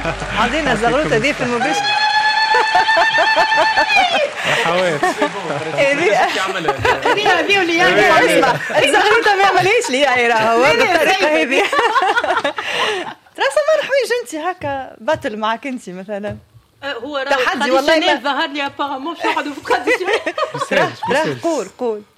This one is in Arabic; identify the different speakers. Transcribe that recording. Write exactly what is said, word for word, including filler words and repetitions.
Speaker 1: عطينا الزغروطه دي في المباشر.
Speaker 2: حوات
Speaker 1: هذه
Speaker 3: هذه واللي يعني
Speaker 1: اسمع الزغروطه ما عملهاش لي يعني راهو بالطريقه هذه. راسا ما حوايج انت هكا باتل معك انت مثلا
Speaker 3: هو
Speaker 1: تحدي والله ما
Speaker 3: ظهر لي ابارامون مش نقعدوا في تراديسيونيل.
Speaker 1: راه قول قول